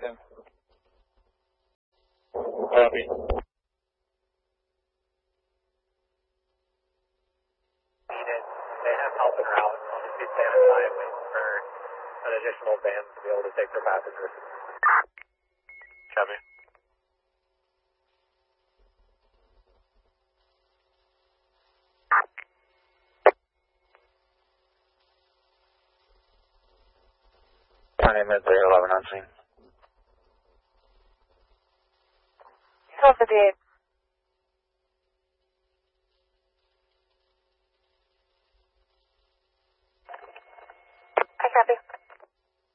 10. Copy. Needed. They have help en route. I'll just be standing by waiting for an additional van to be able to take their passengers. Copy. County Midway 11 on scene. 1258.